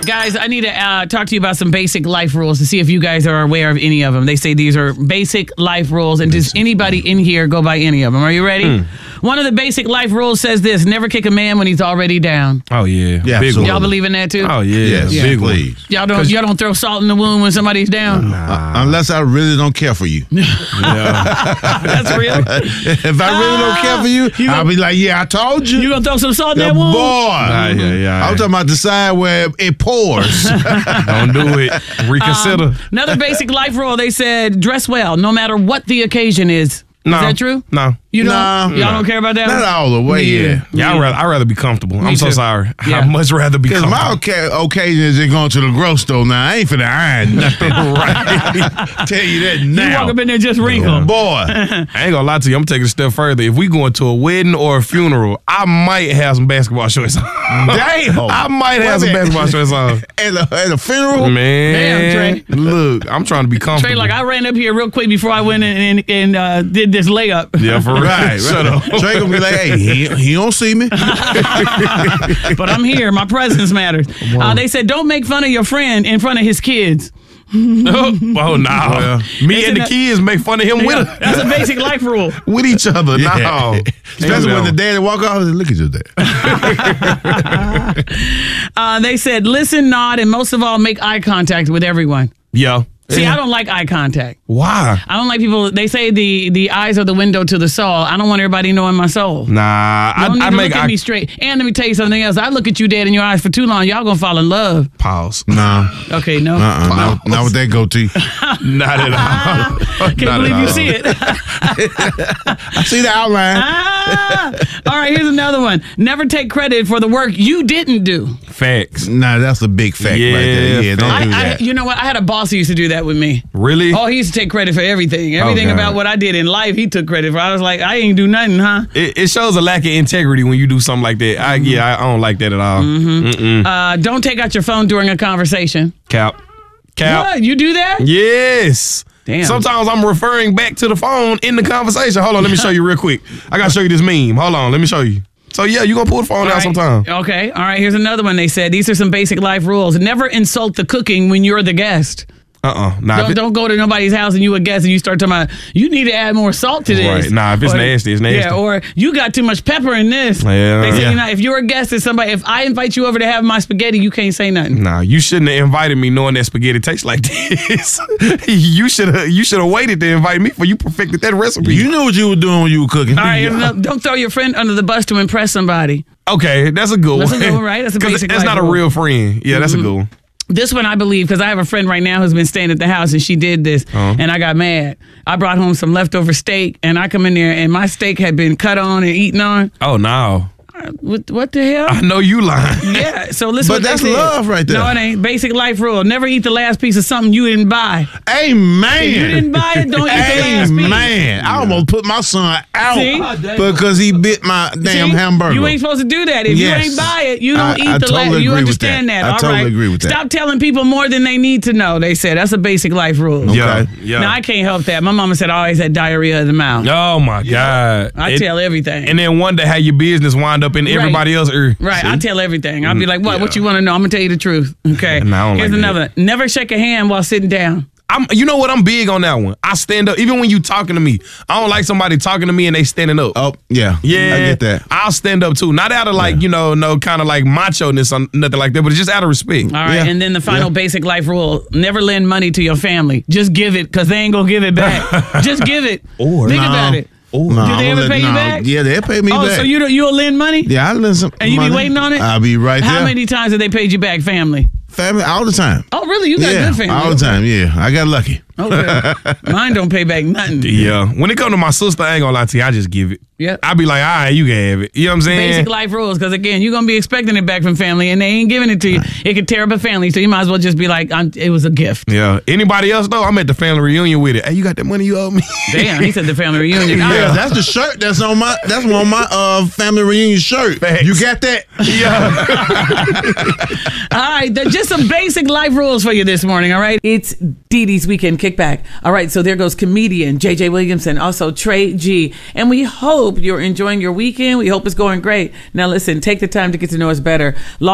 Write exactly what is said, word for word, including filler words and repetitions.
Guys, I need to uh, talk to you about some basic life rules to see if you guys are aware of any of them. They say these are basic life rules, and does anybody in here go by any of them? Are you ready? Mm. One of the basic life rules says this: never kick a man when he's already down. Oh yeah, yeah, big y'all believe in that too? Oh yeah, yes, yeah. big one. Y'all don't y'all don't throw salt in the wound when somebody's down. Nah. Uh, unless I really don't care for you. Yeah. That's real. If I really don't care for you, you I'll gonna, be like, yeah, I told you. You gonna throw some salt in yeah, that wound? Boy, nah, yeah, yeah, I'm talking about the side where it pours. Don't do it. Reconsider. Um, another basic life rule: they said dress well, no matter what the occasion is. No. Is that true? No. You know, no, y'all no. don't care about that? Not all the way, yeah. Yeah, yeah I'd, rather, I'd rather be comfortable. Me I'm so too. sorry. Yeah. I'd much rather be comfortable. My okay, occasion is just going to the grocery store now. I ain't finna iron nothing. Right? Tell you that now. You walk up in there just wrinkled. Oh, boy. I ain't gonna lie to you. I'm taking a step further. If we going to a wedding or a funeral, I might have some basketball shorts on. Damn. I might have some basketball shorts on. At a, at a funeral? Man. Damn, Trey. Look, I'm trying to be comfortable. Trey, like, I ran up here real quick before I went in and, and uh, did this layup. Yeah, for real. Right, Shut right. up. Trey gonna be like, hey, he, he don't see me. But I'm here. My presence matters. Uh, they said don't make fun of your friend in front of his kids. oh, oh, no. Well, me Isn't and the that, kids make fun of him yeah, with That's a basic life rule. with each other. Yeah. No. Especially when the daddy walk off and look at your dad. uh, they said listen, nod, and most of all, make eye contact with everyone. Yeah. See, yeah. I don't like eye contact. Why? I don't like people. They say the, the eyes are the window to the soul. I don't want everybody knowing my soul. Nah, Don't I, I even make look at I, me straight. And let me tell you something else. I look at you dead in your eyes for too long. Y'all gonna fall in love. Pause. No. Okay, no. Uh-uh. Not, not with that goatee. Not at all. Can't Not believe at you all. see it. I see the outline. ah! All right, here's another one. Never take credit for the work you didn't do. Facts. Nah, that's a big fact Yeah, right there. Yeah, don't I, do I, that. you know what? I had a boss who used to do that with me. Really? Oh, he used to take credit for everything. Everything God. about what I did in life, he took credit for. I was like, I ain't do nothing, huh? It, it shows a lack of integrity when you do something like that. I, yeah, I, I don't like that at all. Mm-hmm. Uh, don't take out your phone during a conversation. Cap. Cap. What? You do that? Yes. Damn. Sometimes I'm referring back to the phone in the conversation. Hold on, let me show you real quick. I gotta show you this meme. Hold on, let me show you. So yeah, you gonna pull the phone All out right. sometime. Okay. All right. Here's another one. They said these are some basic life rules. Never insult the cooking when you're the guest. Uh-uh. Nah, Don't, if it- don't go to nobody's house and you a guest and you start talking about you need to add more salt to this. Right. Nah, if it's Or- nasty, it's nasty. Yeah, or you got too much pepper in this. Yeah. They say, Yeah. you know, if you're a guest and somebody, if I invite you over to have my spaghetti, you can't say nothing. Nah, you shouldn't have invited me knowing that spaghetti tastes like this. you should have you should have waited to invite me for you perfected that recipe. You knew what you were doing when you were cooking. All right, here's another- don't throw your friend under the bus to impress somebody. Okay, that's a good That's a one. good one, right? That's a 'Cause basic That's life not a rule. real friend. Yeah, that's a good one. This one I believe because I have a friend right now who's been staying at the house and she did this Uh-huh. and I got mad. I brought home some leftover steak and I come in there and my steak had been cut on and eaten on. Oh no. What, what the hell? I know you lying. Yeah, so listen. But what they that's said. love right there. No, it ain't. Basic life rule. Never eat the last piece of something you didn't buy. Amen. If you didn't buy it, don't eat the last piece. Amen. I almost put my son out See? because he bit my damn See? hamburger. You ain't supposed to do that. If Yes. you ain't buy it, you don't I- eat I the totally last. You agree with understand that. that. I All totally right. agree with that. Stop telling people more than they need to know. They said that's a basic life rule. Yeah. Okay. Yeah. Now I can't help that. My mama said I always had diarrhea of the mouth. Oh my God. I It- tell everything. And then wonder how your business wind up in everybody else's ear. Right, I tell everything. I'll be like, what? Yeah. What you want to know? I'm going to tell you the truth. Okay. Nah, I don't Here's like another that. one. Never shake a hand while sitting down. I'm, you know what? I'm big on that one. I stand up, even when you talking to me. I don't like somebody talking to me and they standing up. Oh, yeah. Yeah, I get that. I'll stand up too. Not out of like, Yeah. you know, no kind of like macho-ness or nothing like that, but it's just out of respect. All right. Yeah. And then the final Yeah. basic life rule never lend money to your family. Just give it because they ain't going to give it back. Just give it. Or- Think No. about it. No, Do they I'm ever gonna pay you no, back? Yeah, they'll pay me Oh, back. so you don't- you'll lend money? yeah, I listen. And you be waiting on it? I'll be right How there. many times have they paid you back, family? Family all the time. Oh, really? You got yeah, good family. all the time. Yeah, I got lucky. Okay. Mine don't pay back nothing. Yeah. When it come to my sister, I ain't gonna lie to you. I just give it. Yep. I be like, all right, you can have it. You know what I'm saying? Basic life rules, because again, you're gonna be expecting it back from family, and they ain't giving it to you. It could tear up a family, so you might as well just be like, I'm, "It was a gift." Yeah. Anybody else though? I'm at the family reunion with it. Hey, you got that money you owe me? Damn, he said the family reunion. Yeah, All right. that's the shirt that's on my that's on my uh family reunion shirt. Facts. You got that? Yeah. All right, they're just some basic life rules for you this morning. All right, it's Dee Dee's Weekend Kickback. All right, so there goes comedian J J Williamson, also Trey G, and we hope you're enjoying your weekend. We hope it's going great. Now, listen, take the time to get to know us better.